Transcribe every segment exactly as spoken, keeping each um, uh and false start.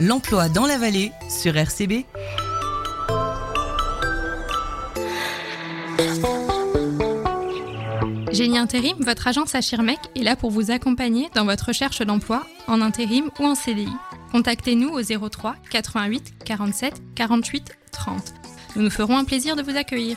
L'emploi dans la vallée sur R C B. Génie Intérim, votre agence à Schirmeck est là pour vous accompagner dans votre recherche d'emploi en intérim ou en C D I. Contactez-nous au zéro trois quatre-vingt-huit quarante-sept quarante-huit trente. Nous nous ferons un plaisir de vous accueillir.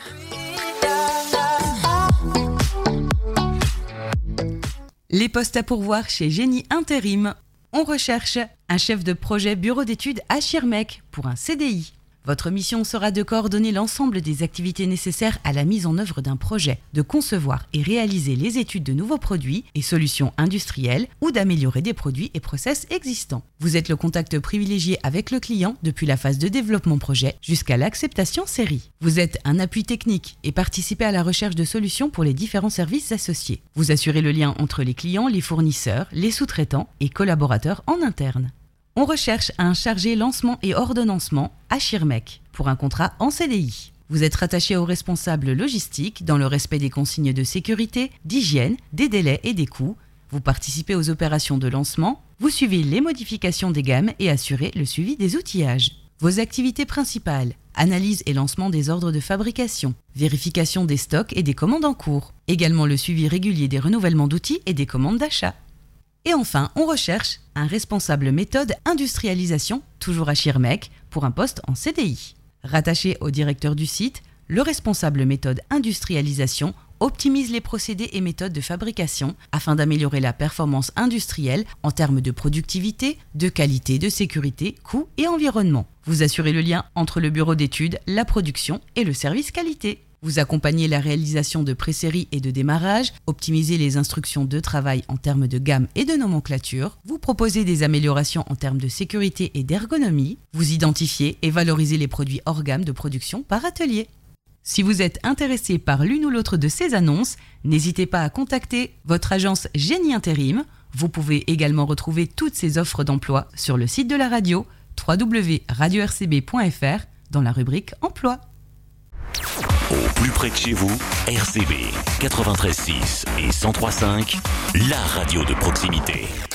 Les postes à pourvoir chez Génie Intérim. On recherche un chef de projet bureau d'études à Schirmeck pour un C D I. Votre mission sera de coordonner l'ensemble des activités nécessaires à la mise en œuvre d'un projet, de concevoir et réaliser les études de nouveaux produits et solutions industrielles ou d'améliorer des produits et process existants. Vous êtes le contact privilégié avec le client depuis la phase de développement projet jusqu'à l'acceptation série. Vous êtes un appui technique et participez à la recherche de solutions pour les différents services associés. Vous assurez le lien entre les clients, les fournisseurs, les sous-traitants et collaborateurs en interne. On recherche un chargé lancement et ordonnancement à Schirmeck pour un contrat en C D I. Vous êtes rattaché au responsable logistique dans le respect des consignes de sécurité, d'hygiène, des délais et des coûts. Vous participez aux opérations de lancement, vous suivez les modifications des gammes et assurez le suivi des outillages. Vos activités principales: analyse et lancement des ordres de fabrication, vérification des stocks et des commandes en cours, également le suivi régulier des renouvellements d'outils et des commandes d'achat. Et enfin, on recherche un responsable méthode industrialisation, toujours à Schirmeck, pour un poste en C D I. Rattaché au directeur du site, le responsable méthode industrialisation optimise les procédés et méthodes de fabrication afin d'améliorer la performance industrielle en termes de productivité, de qualité, de sécurité, coût et environnement. Vous assurez le lien entre le bureau d'études, la production et le service qualité. Vous accompagnez la réalisation de pré-séries et de démarrage, optimisez les instructions de travail en termes de gamme et de nomenclature, vous proposez des améliorations en termes de sécurité et d'ergonomie, vous identifiez et valorisez les produits hors gamme de production par atelier. Si vous êtes intéressé par l'une ou l'autre de ces annonces, n'hésitez pas à contacter votre agence Génie Intérim. Vous pouvez également retrouver toutes ces offres d'emploi sur le site de la radio w w w point radio r c b point f r dans la rubrique Emploi. Au plus près de chez vous, R C B quatre-vingt-treize six et cent trois cinq, la radio de proximité.